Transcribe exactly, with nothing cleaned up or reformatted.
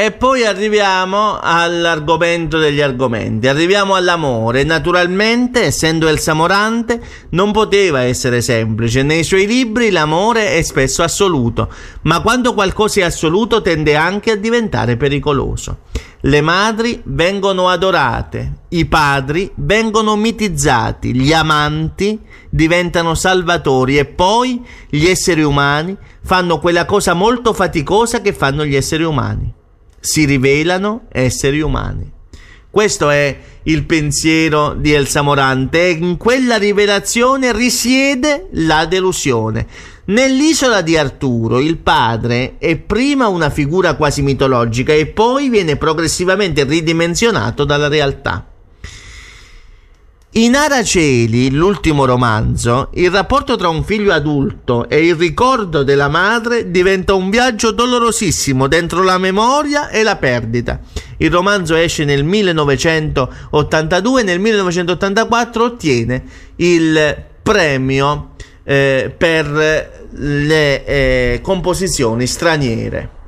E poi arriviamo all'argomento degli argomenti, arriviamo all'amore. Naturalmente, essendo Elsa Morante, non poteva essere semplice. Nei suoi libri l'amore è spesso assoluto, ma quando qualcosa è assoluto tende anche a diventare pericoloso. Le madri vengono adorate, i padri vengono mitizzati, gli amanti diventano salvatori e poi gli esseri umani fanno quella cosa molto faticosa che fanno gli esseri umani. Si rivelano esseri umani. Questo è il pensiero di Elsa Morante, e in quella rivelazione risiede la delusione. Nell'Isola di Arturo il padre è prima una figura quasi mitologica e poi viene progressivamente ridimensionato dalla realtà. In Araceli, l'ultimo romanzo, il rapporto tra un figlio adulto e il ricordo della madre diventa un viaggio dolorosissimo dentro la memoria e la perdita. Il romanzo esce nel millenovecentottantadue e nel millenovecentottantaquattro ottiene il premio eh, per le eh, composizioni straniere.